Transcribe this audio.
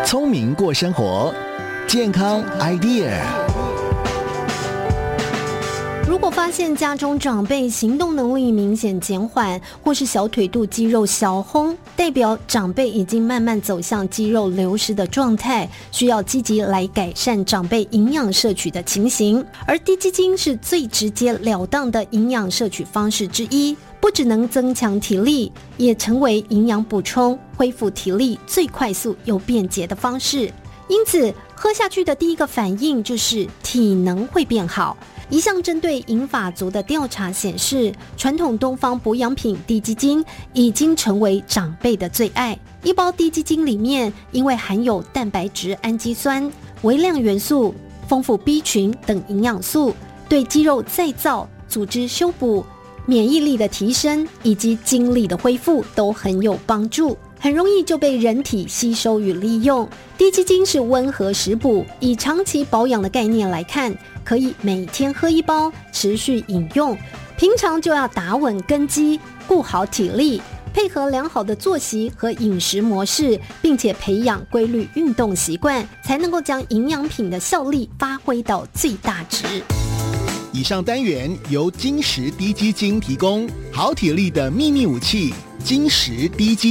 聪明过生活，健康 idea。 如果发现家中长辈行动能力明显减缓，或是小腿肚肌肉小红，代表长辈已经慢慢走向肌肉流失的状态，需要积极来改善长辈营养摄取的情形。而低基精是最直截了当的营养摄取方式之一，不只能增强体力，也成为营养补充、恢复体力最快速又便捷的方式。因此，喝下去的第一个反应就是体能会变好。一项针对银发族的调查显示，传统东方补养品低基精已经成为长辈的最爱。一包低基精里面，因为含有蛋白质、氨基酸、微量元素、丰富 B 群等营养素，对肌肉再造、组织修补、免疫力的提升以及精力的恢复都很有帮助，很容易就被人体吸收与利用。低基精是温和食补，以长期保养的概念来看，可以每天喝一包，持续饮用。平常就要打稳根基，顾好体力，配合良好的作息和饮食模式，并且培养规律运动习惯，才能够将营养品的效力发挥到最大值。 以上单元由金石低基精提供，好体力的秘密武器——金石低基